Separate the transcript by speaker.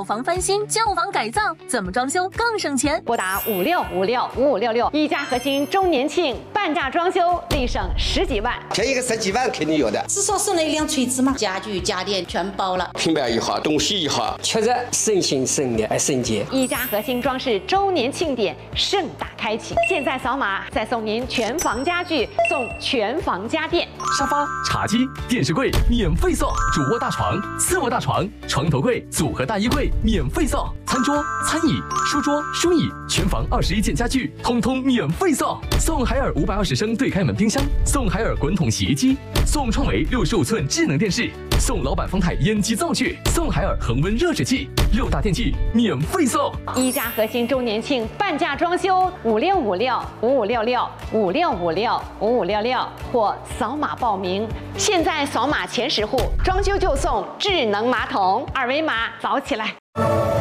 Speaker 1: 房翻新、旧房改造，怎么装修更省钱？
Speaker 2: 拨打56565566，一家核心周年庆半价装修，立省10几万，
Speaker 3: 便宜个10几万肯定有的。
Speaker 4: 至少省了一辆锤子嘛，家具家电全包了，
Speaker 3: 平板也好，东西也好，
Speaker 5: 确实省心省力省钱。
Speaker 2: 一家核心装饰周年庆典盛大开启，现在扫码再送您全房家具，送全房家电，
Speaker 6: 沙发、茶几、电视柜免费送，主卧大床、次卧大床、床头柜、组合大衣柜免费送，餐桌、餐椅、书桌、书椅，全房21件家具通通免费送，送海尔520升对开门冰箱，送海尔滚筒洗衣机，送创维65寸智能电视，送老板方太烟机灶具，送海尔恒温热水器，6大电器免费送。
Speaker 2: 一家核心周年庆半价装修，5656556656565566或扫码报名。现在扫码前10户装修就送智能马桶，2维码扫起来。